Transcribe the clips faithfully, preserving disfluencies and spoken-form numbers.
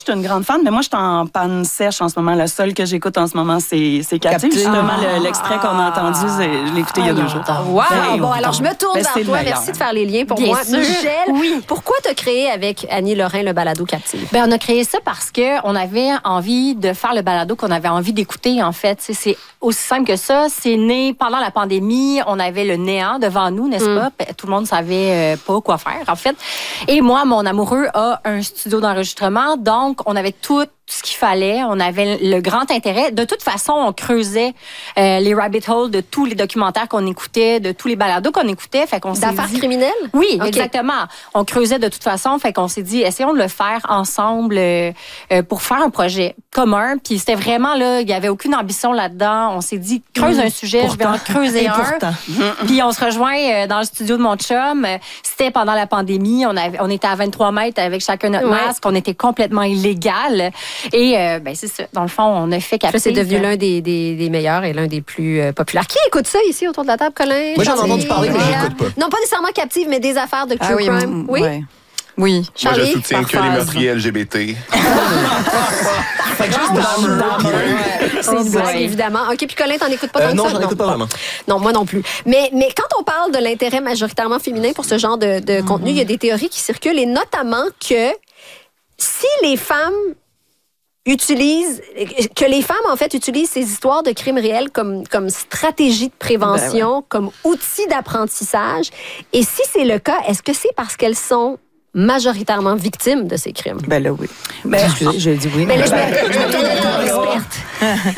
Je suis une grande fan, mais moi, je suis en panne sèche en ce moment. Le seul que j'écoute en ce moment, c'est, c'est Captive. Justement, ah, le, l'extrait qu'on a entendu, je l'ai écouté ah, il y a deux jours. Wow! Ben, bon, alors, je me tourne ben, vers toi. Merci de faire les liens pour Bien moi. sûr. Michel, oui. Pourquoi tu as créé avec Annie Lorrain le balado Captive? Ben, on a créé ça parce qu'on avait envie de faire le balado qu'on avait envie d'écouter, en fait. C'est, c'est aussi simple que ça. C'est né pendant la pandémie. On avait le néant devant nous, n'est-ce mm. pas? Tout le monde ne savait pas quoi faire, en fait. Et moi, mon amoureux a un studio d'enregistrement. Donc, on avait tout ce qu'il fallait. On avait le grand intérêt. De toute façon, on creusait euh, les rabbit holes de tous les documentaires qu'on écoutait, de tous les balados qu'on écoutait. Fait qu'on D'affaires s'est dit... criminelles? Oui, okay. exactement. On creusait de toute façon. Fait qu'on s'est dit, essayons de le faire ensemble euh, euh, pour faire un projet commun. Puis c'était vraiment là, il n'y avait aucune ambition là-dedans. On s'est dit, creuse mmh. un sujet, pourtant. Je vais en creuser un. Puis on se rejoint euh, dans le studio de mon chum. C'était pendant la pandémie. On, avait, on était à vingt-trois mètres avec chacun notre ouais. masque. On était complètement illégal. Et euh, ben c'est ça. Dans le fond, on a fait Captive. C'est devenu l'un des, des, des meilleurs et l'un des plus euh, populaires. Qui écoute ça ici autour de la table, Colin? Moi, j'en ai entendu parler, mais j'écoute pas. Non, pas nécessairement Captive, mais des affaires de true ah, oui, crime. Oui. Ouais. Oui. Charlie? Moi, je soutiens que les meurtriers L G B T. C'est une blague, évidemment. OK, puis Colin, t'en écoutes pas tant euh, que non, ça? j'en Non, écoute pas vraiment. Non, moi non plus. Mais, mais quand on parle de l'intérêt majoritairement féminin pour ce genre de, de mm-hmm. contenu, il y a des théories qui circulent, et notamment que si les femmes utilisent, que les femmes, en fait, utilisent ces histoires de crimes réels comme, comme stratégie de prévention, ben ouais. comme outil d'apprentissage, et si c'est le cas, est-ce que c'est parce qu'elles sont majoritairement victimes de ces crimes? Ben là, oui. Ben, excusez, j'ai dit oui. Mais là, je me, je me tourne vers l'experte.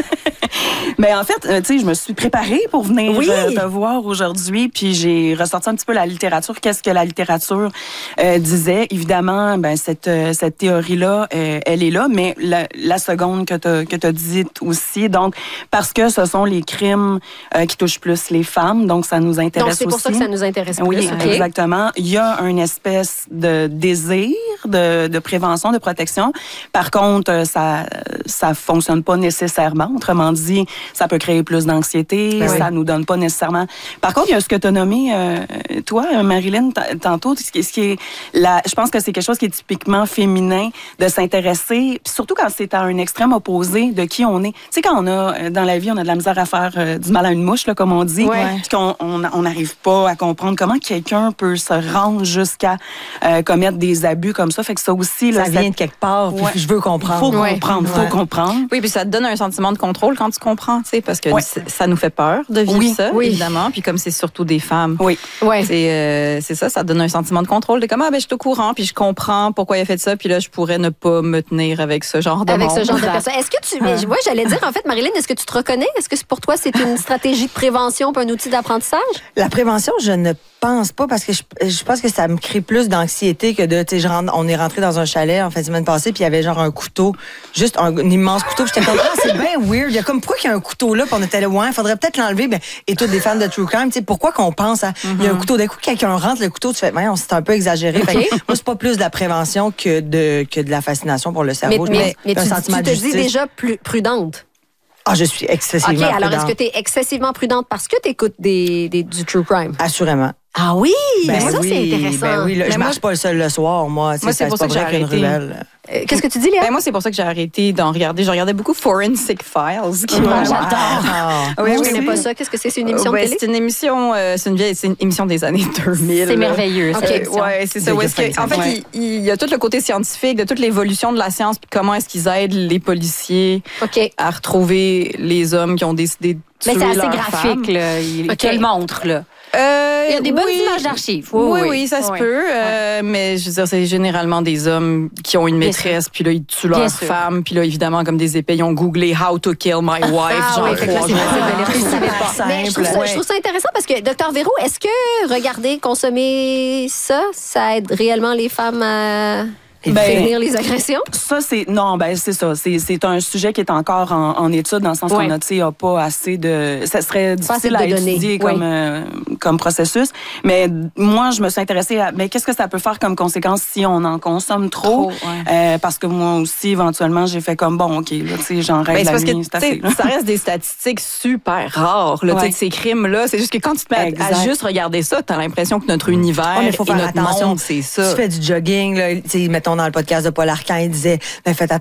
Mais en fait, euh, tu sais, je me suis préparée pour venir oui. euh, te voir aujourd'hui, puis j'ai ressorti un petit peu la littérature. Qu'est-ce que la littérature euh, disait? Évidemment, ben cette euh, cette théorie-là, euh, elle est là, mais la, la seconde que tu que t'as dite aussi, donc parce que ce sont les crimes euh, qui touchent plus les femmes, donc ça nous intéresse aussi. Donc c'est pour aussi. ça que ça nous intéresse plus. Oui, okay. exactement. Il y a une espèce de désir de, de prévention, de protection. Par contre, ça ça fonctionne pas nécessairement. Autrement dit, ça peut créer plus d'anxiété, ben ça oui. nous donne pas nécessairement. Par contre, il y a ce que tu as nommé, euh, toi, Marilyn, t- tantôt, ce qui, ce qui est la, je pense que c'est quelque chose qui est typiquement féminin, de s'intéresser, puis surtout quand c'est à un extrême opposé de qui on est. Tu sais, quand on a, dans la vie, on a de la misère à faire euh, du mal à une mouche, là, comme on dit, ouais. puis qu'on on n'arrive pas à comprendre comment quelqu'un peut se rendre jusqu'à euh, commettre des abus comme ça. Fait que ça aussi... Là, ça vient de quelque part, puis ouais. je veux comprendre. Faut comprendre, ouais. faut comprendre. Oui, puis ça te donne un sentiment de contrôle quand tu comprends, tu sais, parce que ouais. ça nous fait peur de vivre oui. ça, oui. évidemment. Puis comme c'est surtout des femmes, oui. ouais. c'est, euh, c'est ça, ça donne un sentiment de contrôle. De comme, ah, ben, je suis au courant, puis je comprends pourquoi il a fait ça, puis là, je pourrais ne pas me tenir avec ce genre de Avec monde. ce genre de personnes. Est-ce que tu... Mais, ouais, j'allais dire, en fait, Marilyn, est-ce que tu te reconnais? Est-ce que pour toi, c'est une stratégie de prévention puis un outil d'apprentissage? La prévention, je ne pense pas, parce que je, je pense que ça me crée plus d'anxiété que de, tu sais, on est rentré dans un chalet en fin de semaine passée, puis il y avait genre un couteau, juste un, un immense couteau, puis j'étais comme, ah, c'est bien weird, il y a comme, pourquoi qu'il y a un couteau là, puis on était là, ouais, il faudrait peut-être l'enlever, ben, et toutes des fans de True Crime, tu sais, pourquoi qu'on pense à, mm-hmm. il y a un couteau, d'un coup, quelqu'un rentre le couteau, tu fais, ouais, on s'est un peu exagéré. Okay. Fait que, moi, c'est pas plus de la prévention que de, que de la fascination pour le cerveau. Mais, mais, mais tu, sentiment tu te dis déjà plus prudente. Ah, je suis excessivement prudente. OK, alors prudente. est-ce que tu es excessivement prudente parce que tu écoutes des, des, du True Crime? Assurément. Ah oui? Ben ça, oui, c'est intéressant. Ben oui, là, je moi, marche pas le seul le soir, moi. Moi, c'est pour ça que j'ai arrêté. Euh, qu'est-ce que tu dis, Léa? Ben, moi, c'est pour ça que j'ai arrêté d'en regarder. Je regardais beaucoup Forensic Files. Qui oh, j'adore. Ah, oui, je oui, connais pas ça. Qu'est-ce que c'est? C'est une émission ouais, de télé? C'est une émission, euh, c'est une vieille, c'est une émission des années deux mille. C'est merveilleux. Okay. Euh, ouais, c'est ça. Où est-ce que, en fait, ouais. il, il y a tout le côté scientifique, de toute l'évolution de la science, puis comment est-ce qu'ils aident les policiers okay. à retrouver les hommes qui ont décidé de tuer Mais c'est assez leur graphique, femme. là. Il okay. te le montre, là. Euh, il y a des bonnes oui, images d'archives. Oui, oui, oui, oui ça oui. se peut. Euh, mais je veux dire, c'est généralement des hommes qui ont une maîtresse, puis là, ils tuent leur femme, puis là, évidemment, comme des épées, ils ont googlé « How to kill my wife ah, ». Genre oui, trois jours. Mais je trouve, ça, je trouve ça intéressant parce que, docteur Véro, est-ce que regarder, consommer ça, ça aide réellement les femmes à... Et ben, prévenir les agressions? Ça, c'est... Non, ben c'est ça. C'est, c'est un sujet qui est encore en, en étude, dans le sens ouais. qu'on a, tu sais, a pas assez de... Ça serait difficile à étudier comme, oui. euh, comme processus. Mais moi, je me suis intéressée à... Mais qu'est-ce que ça peut faire comme conséquence si on en consomme trop? trop ouais. euh, parce que moi aussi, éventuellement, j'ai fait comme, bon, OK, là, tu sais, j'en rêve ben, la nuit, c'est assez. Ça reste des statistiques super rares, là, ouais. tu sais, ces crimes-là. C'est juste que quand tu te mets exact. à juste regarder ça, t'as l'impression que notre univers oh, mais faut et faire notre attention. monde, c'est ça. Tu fais du jogging, là, tu sais, mettons, dans le podcast de Paul Arcand, il disait, ben, faites